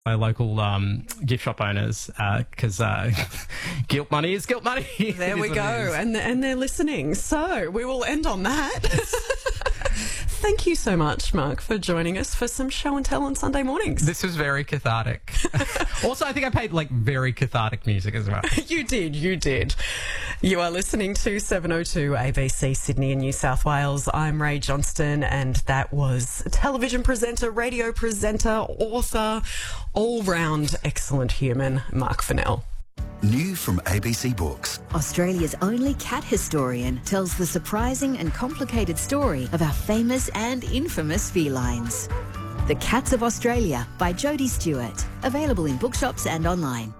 my local gift shop owners because guilt money is guilt money. There we go. And they're listening. So we will end on that. Thank you so much, Mark, for joining us for some show and tell on Sunday mornings. This was very cathartic. Also, I think I played very cathartic music as well. You did. You are listening to 702 ABC Sydney and New South Wales. I'm Ray Johnston, and that was television presenter, radio presenter, author, all-round excellent human, Mark Fennell. New from ABC Books. Australia's only cat historian tells the surprising and complicated story of our famous and infamous felines. The Cats of Australia by Jodie Stewart. Available in bookshops and online.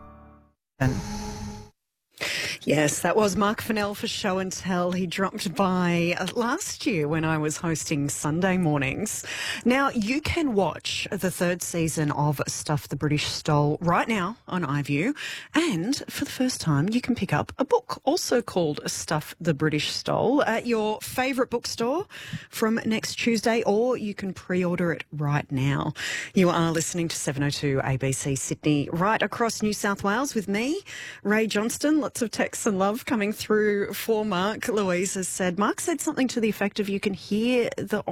Yes, that was Mark Fennell for Show and Tell. He dropped by last year when I was hosting Sunday mornings. Now, you can watch the third season of Stuff the British Stole right now on iView. And for the first time, you can pick up a book also called Stuff the British Stole at your favourite bookstore from next Tuesday, or you can pre-order it right now. You are listening to 702 ABC Sydney, right across New South Wales with me, Ray Johnston. Lots of texts and love coming through for Mark. Louise has said, Mark said something to the effect of you can hear the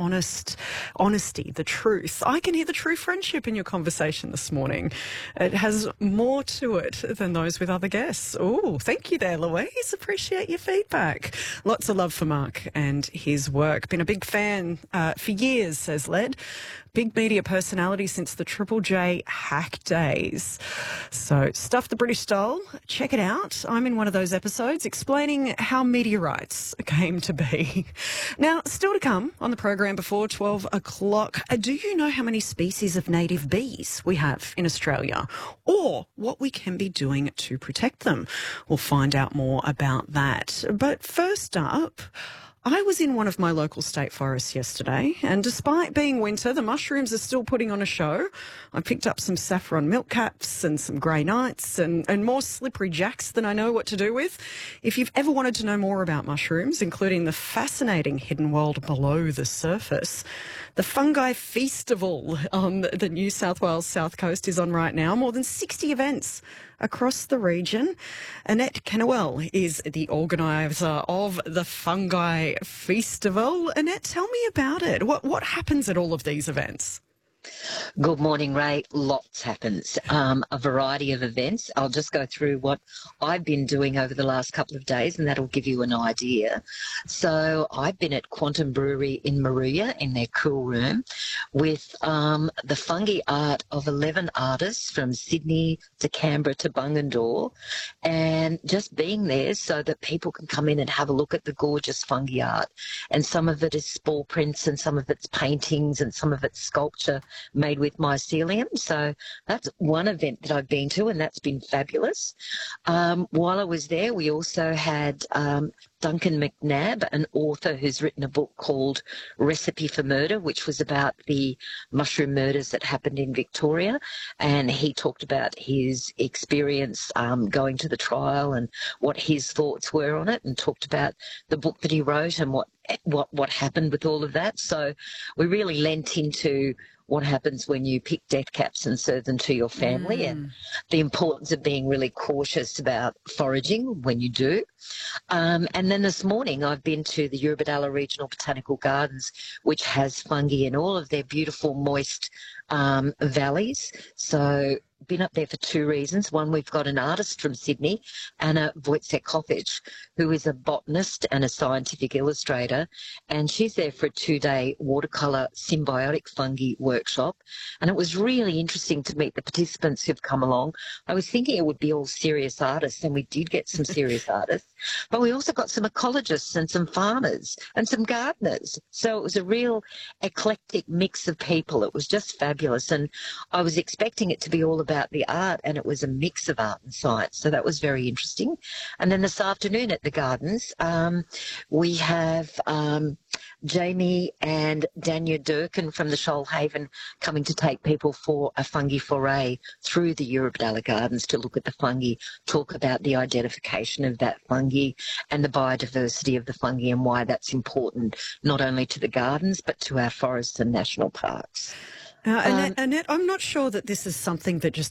honesty, the truth. I can hear the true friendship in your conversation this morning. It has more to it than those with other guests. Oh, thank you there, Louise. Appreciate your feedback. Lots of love for Mark and his work. Been a big fan for years, says Led. Big media personality since the Triple J hack days. So, Stuff the British Stole, check it out. I'm in one of those episodes explaining how media rights came to be. Now, still to come on the program before 12 o'clock, do you know how many species of native bees we have in Australia, or what we can be doing to protect them? We'll find out more about that. But first up, I was in one of my local state forests yesterday, and despite being winter, the mushrooms are still putting on a show. I picked up some saffron milkcaps and some grey knights and more slippery jacks than I know what to do with. If you've ever wanted to know more about mushrooms, including the fascinating hidden world below the surface, the Fungi Feastival on the New South Wales South Coast is on right now. More than 60 events across the region. Annette Kennewell is the organiser of the Fungi Feastival. Annette, tell me about it. What happens at all of these events? Good morning, Ray. Lots happens. A variety of events. I'll just go through what I've been doing over the last couple of days, and that'll give you an idea. So I've been at Quantum Brewery in Moruya in their cool room with the fungi art of 11 artists from Sydney to Canberra to Bungendore, and just being there so that people can come in and have a look at the gorgeous fungi art. And some of it is spore prints, and some of it's paintings, and some of it's sculpture made with mycelium. So that's one event that I've been to, and that's been fabulous. While I was there, we also had Duncan McNabb, an author who's written a book called Recipe for Murder, which was about the mushroom murders that happened in Victoria. And he talked about his experience going to the trial and what his thoughts were on it, and talked about the book that he wrote and what happened with all of that. So we really lent into what happens when you pick death caps and serve them to your family, and the importance of being really cautious about foraging when you do. And then this morning I've been to the Eurobodalla Regional Botanical Gardens, which has fungi in all of their beautiful moist valleys. So been up there for two reasons. One, we've got an artist from Sydney, Anna Wojciechowicz, who is a botanist and a scientific illustrator, and she's there for a 2-day watercolour symbiotic fungi workshop. And it was really interesting to meet the participants who've come along. I was thinking it would be all serious artists, and we did get some serious artists, but we also got some ecologists and some farmers and some gardeners. So it was a real eclectic mix of people. It was just fabulous, and I was expecting it to be all about the art, and it was a mix of art and science. So that was very interesting. And then this afternoon at the gardens, we have Jamie and Dania Durkin from the Shoalhaven coming to take people for a fungi foray through the Eurobodalla Gardens to look at the fungi, talk about the identification of that fungi and the biodiversity of the fungi and why that's important not only to the gardens but to our forests and national parks. Annette, I'm not sure that this is something that just